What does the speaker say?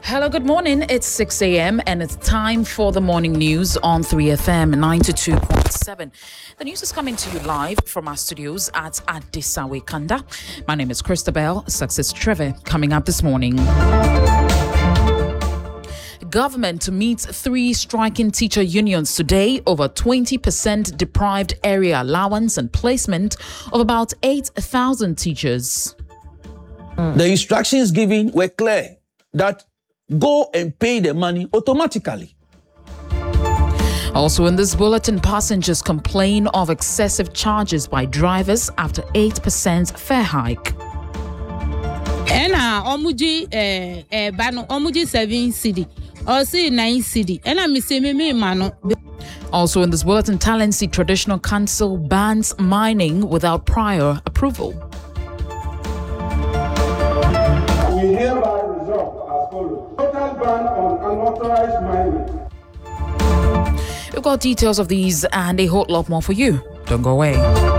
Hello, good morning. It's 6 a.m. and it's time for the morning news on 3FM 92.7. The news is coming to you live from our studios at Adisawe Kanda. My name is Christabel Success Trevor. Coming up this morning. Government to meet 3 striking teacher unions today over 20% deprived area allowance and placement of about 8,000 teachers. The instructions given were clear that go and pay the money automatically. Also in this bulletin, passengers complain of excessive charges by drivers after 8% fare hike. Ena omuji bano omuji 7 cedi or say 9 cedi. Ena mi se me mano. Also in this bulletin, Talensi Traditional Council bans mining without prior approval. We hereby resolve as follows. Total ban on unauthorized mining. We've got details of these and a whole lot more for you. Don't go away.